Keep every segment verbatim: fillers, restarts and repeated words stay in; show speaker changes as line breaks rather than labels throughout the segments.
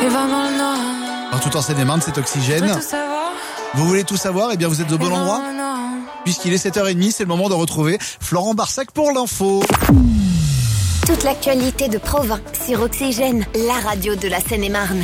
vent dans le nord.
Alors, tout en Seine-et-Marne, c'est Oxygène.
Je veux tout savoir.
Vous voulez tout savoir? Eh bien, vous êtes au bon
Mais
endroit.
non, non.
Puisqu'il est sept heures trente, c'est le moment de retrouver Florent Barsac pour l'info.
Toute l'actualité de Provins sur Oxygène, la radio de la Seine-et-Marne.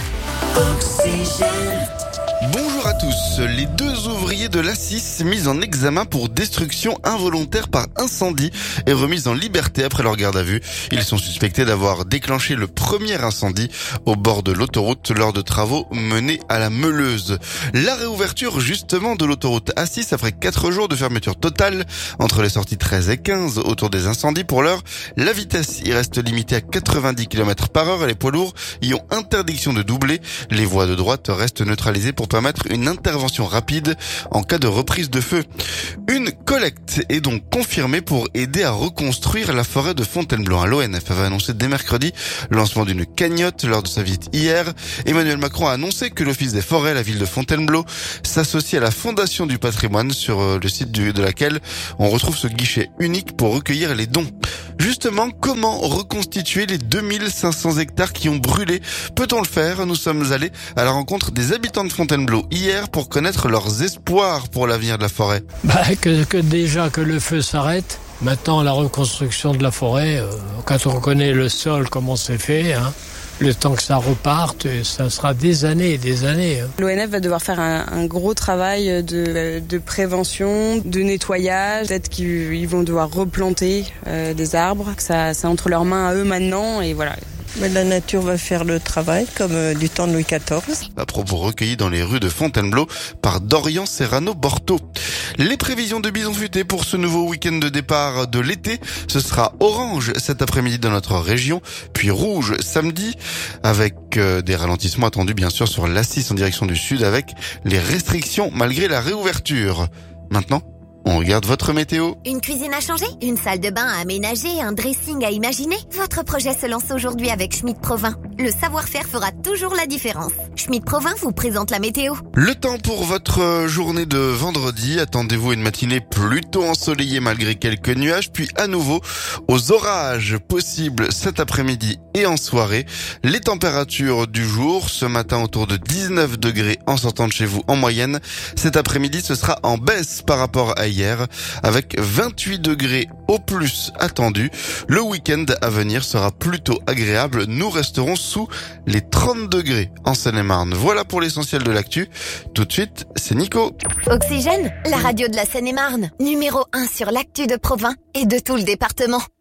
Oxygène.
Bonjour à tous. Les deux ouvriers de l'A six mis en examen pour destruction involontaire par incendie et remis en liberté après leur garde à vue. Ils sont suspectés d'avoir déclenché le premier incendie au bord de l'autoroute lors de travaux menés à la Meuleuse. La réouverture justement de l'autoroute A six après quatre jours de fermeture totale entre les sorties treize et quinze autour des incendies. Pour l'heure, la vitesse y reste limitée à quatre-vingt-dix kilomètres par heure et les poids lourds y ont interdiction de doubler. Les voies de droite restent neutralisées pour permettre une intervention rapide en cas de reprise de feu. Une collecte est donc confirmée pour aider à reconstruire la forêt de Fontainebleau. L'O N F avait annoncé dès mercredi le lancement d'une cagnotte lors de sa visite hier. Emmanuel Macron a annoncé que l'Office des forêts, la ville de Fontainebleau, s'associe à la Fondation du patrimoine sur le site du, de laquelle on retrouve ce guichet unique pour recueillir les dons. Justement, comment reconstituer les deux mille cinq cents hectares qui ont brûlé? Peut-on le faire? Nous sommes allés à la rencontre des habitants de Fontainebleau hier pour connaître leurs espoirs pour l'avenir de la forêt.
Bah, que, que déjà que le feu s'arrête. Maintenant, la reconstruction de la forêt, euh, quand on connaît le sol, comment c'est fait, hein, le temps que ça reparte, ça sera des années et des années. Hein.
L'O N F va devoir faire un, un gros travail de, de prévention, de nettoyage. Peut-être qu'ils vont devoir replanter euh, des arbres. Ça, c'est entre leurs mains à eux maintenant et voilà.
Mais la nature va faire le travail, comme euh, du temps de Louis quatorze.
À propos recueillis dans les rues de Fontainebleau par Dorian Serrano-Borto. Les prévisions de Bison Futé pour ce nouveau week-end de départ de l'été, ce sera orange cet après-midi dans notre région, puis rouge samedi, avec euh, des ralentissements attendus bien sûr sur l'A six en direction du sud, avec les restrictions malgré la réouverture. Maintenant, on regarde votre météo.
Une cuisine à changer, une salle de bain à aménager, un dressing à imaginer. Votre projet se lance aujourd'hui avec Schmitt Provins. Le savoir-faire fera toujours la différence. Schmitt Provins vous présente la météo.
Le temps pour votre journée de vendredi. Attendez-vous une matinée plutôt ensoleillée malgré quelques nuages, puis à nouveau aux orages possibles cet après-midi et en soirée. Les températures du jour, ce matin autour de dix-neuf degrés en sortant de chez vous en moyenne. Cet après-midi, ce sera en baisse par rapport à hier, avec vingt-huit degrés au plus attendus. Le week-end à venir sera plutôt agréable. Nous resterons sous les trente degrés en Seine-et-Marne. Voilà pour l'essentiel de l'actu. Tout de suite, c'est Nico.
Oxygène, la radio de la Seine-et-Marne. Numéro un sur l'actu de Provins et de tout le département.